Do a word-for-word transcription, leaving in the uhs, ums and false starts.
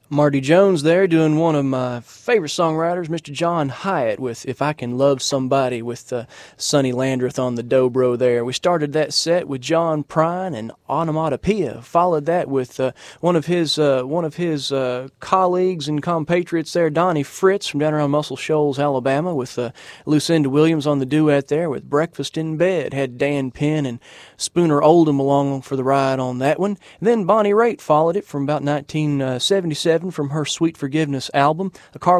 Marty Jones there doing one of my favorite songwriters, Mister John Hyatt, with If I Can Love Somebody with uh, Sonny Landreth on the dobro there. We started that set with John Prine and Onomatopoeia. Followed that with uh, one of his uh, one of his uh, colleagues and compatriots there, Donnie Fritz from down around Muscle Shoals, Alabama, with uh, Lucinda Williams on the duet there with Breakfast in Bed. Had Dan Penn and Spooner Oldham along for the ride on that one. And then Bonnie Raitt followed it from about nineteen seventy-seven from her Sweet Forgiveness album. A Carl